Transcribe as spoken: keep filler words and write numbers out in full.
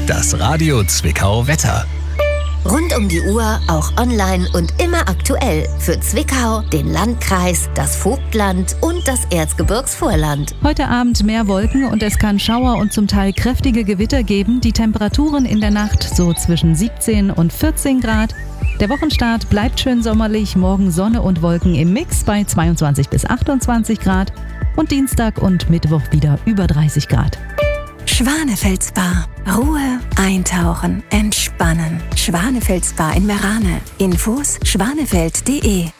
Das Radio Zwickau Wetter. Rund um die Uhr, auch online und immer aktuell. Für Zwickau, den Landkreis, das Vogtland und das Erzgebirgsvorland. Heute Abend mehr Wolken und es kann Schauer und zum Teil kräftige Gewitter geben. Die Temperaturen in der Nacht so zwischen siebzehn und vierzehn Grad. Der Wochenstart bleibt schön sommerlich. Morgen Sonne und Wolken im Mix bei zweiundzwanzig bis achtundzwanzig Grad. Und Dienstag und Mittwoch wieder über dreißig Grad. Schwanefeld Spa. Ruhe, eintauchen, entspannen. Schwanefeld Spa in Merane. Infos schwanefeld punkt de